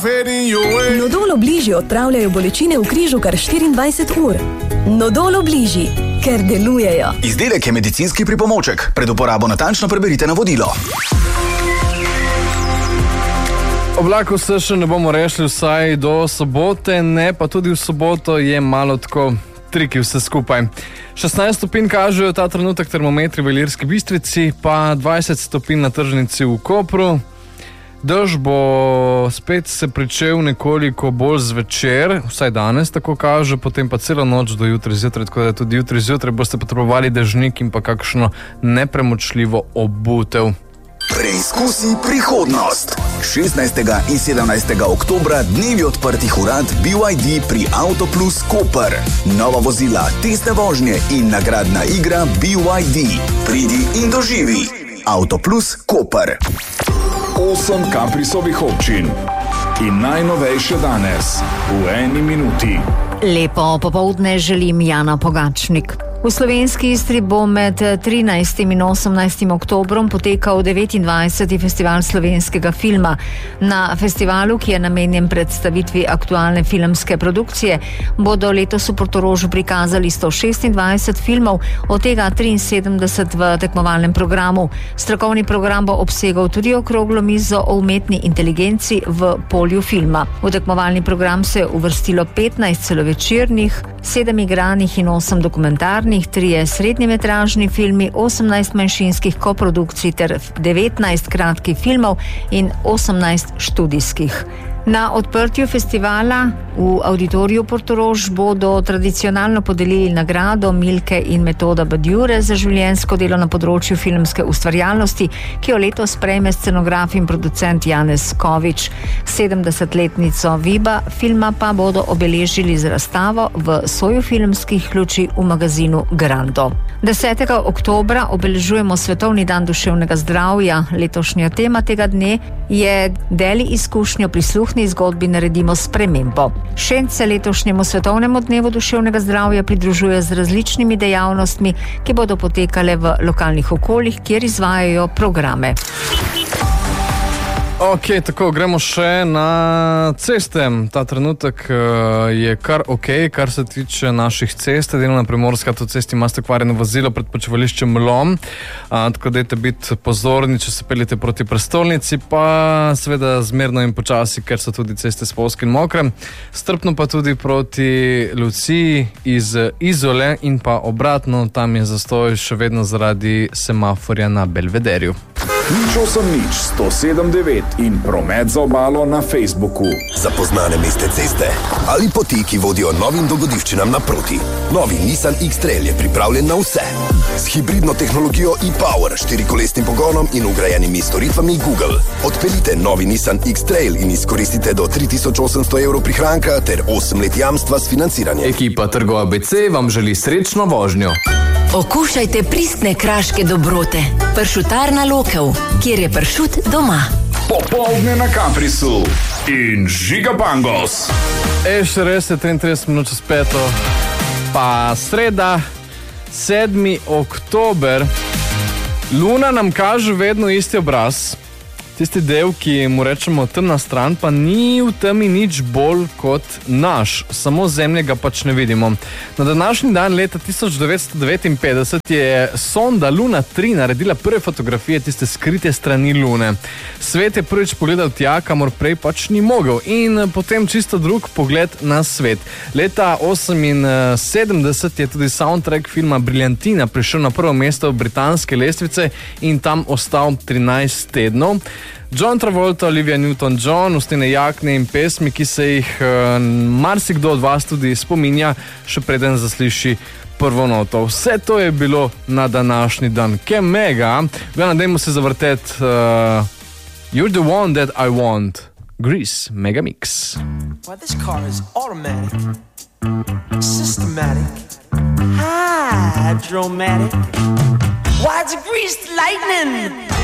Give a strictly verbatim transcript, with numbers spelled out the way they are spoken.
Nodol Obliži odpravljajo bolečine v križu kar štiriindvajset ur. Nodol Obliži, ker delujejo. Izdelek je medicinski pripomoček. Pred uporabo natančno preberite navodilo. Oblakov se še ne bomo rešili vsaj do sobote, ne pa tudi v soboto je malo tako triki vse skupaj. šestnajst stopinj kažejo ta trenutek termometri v Ilirski Bistrici, pa dvajset stopinj na tržnici v Kopru. Dež bo spet se pričel nekoliko bolj zvečer, vsaj danes tako kaže, potem pa celo noč do jutri zjutraj, tako da tudi jutri zjutraj boste potrebovali dežnik in pa kakšno nepremočljivo obutev. Preizkusi prihodnost. šestnajstega in sedemnajstega oktobra dnevi odprtih urad B Y D pri Autoplus Koper. Nova vozila, testne vožnje in nagradna igra B Y D. Pridi in doživi. Autoplus Koper. Osem Kaprisovih občin in najnovejše danes v eni minuti. Lepo popoldne želim Jana Pogačnik. V slovenski Istri bo med trinajstim in osemnajstim oktobrom potekal devetindvajseti festival slovenskega filma. Na festivalu, ki je namenjen predstavitvi aktualne filmske produkcije, bodo letos v Portorožu prikazali sto šestindvajset filmov, od tega triinsedemdeset v tekmovalnem programu. Strokovni program bo obsegal tudi okroglo mizo o umetni inteligenci v polju filma. V tekmovalni program se je uvrstilo petnajst celovečernih, sedem igranih in osem dokumentarnih, trije srednjemetražni filmi, osemnajst manjšinskih koprodukcij ter devetnajst kratkih filmov in osemnajst študijskih. Na odprtju festivala v Auditoriju Portorož bodo tradicionalno podelili nagrado Milke in Metoda Badjure za življenjsko delo na področju filmske ustvarjalnosti, ki jo letos prejme scenograf in producent Janez Kovič. sedemdesetletnico Viba filma pa bodo obeležili z razstavo v soju filmskih luči v magazinu Grando. desetega oktobra obeležujemo Svetovni dan duševnega zdravja. Letošnja tema tega dne je Deli izkušnjo prisluh zgodbi naredimo spremembo. Šent se letošnjemu svetovnemu dnevu duševnega zdravja pridružuje z različnimi dejavnostmi, ki bodo potekale v lokalnih okoljih, kjer izvajajo programe. Ok, tako, gremo še na ceste. Ta trenutek uh, je kar ok, kar se tiče naših cest. Delovna Primorska avtocesta ima kvarjeno vozilo pred počivališčem Lom, uh, tako dajte biti pozorni, če se peljete proti prestolnici, pa seveda zmerno in počasi, ker so tudi ceste spolzke in mokre. Strpno pa tudi proti Luciji iz Izole in pa obratno, tam je zastoj še vedno zaradi semaforja na Belvederju. Nič osem nič, sto sedem devet in promet za obalo na Facebooku. Zapoznane mestne ceste ali poti, ki vodijo novim dogodivščinam naproti. Novi Nissan X-Trail je pripravljen na vse. S hibridno tehnologijo e-Power, štirikolesnim pogonom in vgrajenimi storitvami Google. Odpeljite novi Nissan X-Trail in izkoristite do tri tisoč osemsto evrov prihranka ter osem let jamstva s financiranjem. Ekipa Trgov A B C vam želi srečno vožnjo. Okušajte pristne kraške dobrote. Pršutarna Lokev, kjer je pršut doma. Popoldne na Kaprisu in Žiga Bangos. E, še res je triintrideset minut čez peto, pa sreda, sedmi oktober. Luna nam kaže vedno isti obraz. Tisti del, ki mu rečemo temna stran, pa ni v temi nič bolj kot naš, samo zemlje ga pač ne vidimo. Na današnji dan leta tisoč devetsto devetinpetdeset je sonda Luna tri naredila prve fotografije tiste skrite strani Lune. Svet je prvič pogledal tja, kamor prej pač ni mogel, in potem čisto drug pogled na svet. Leta oseminsedemdeset je tudi soundtrack filma Briljantina prišel na prvo mesto v britanske lestvice in tam ostal trinajst tednov. John Travolta, Olivia Newton-John, ustne jakne in pesmi, ki se jih uh, marsikdo od vas tudi spominja, še preden zasliši prvo noto. Vse to je bilo na današnji dan. Ke mega, gledam, dajmo se zavrtet uh, You're the one that I want. Grease, Mega Mix. Well, this car is automatic, systematic, hydromatic. Why, it's greased lightning.